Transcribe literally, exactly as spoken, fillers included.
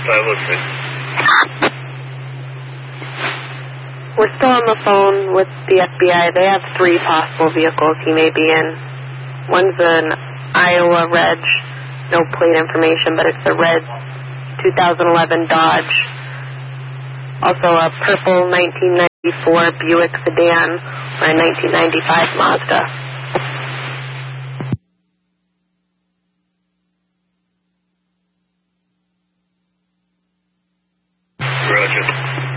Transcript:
Fine with me. We're still on the phone with the F B I. They have three possible vehicles he may be in. One's an Iowa Reg, no plate information, but it's a red two thousand eleven Dodge. Also a purple nineteen ninety-four Buick sedan or a nineteen ninety-five Mazda.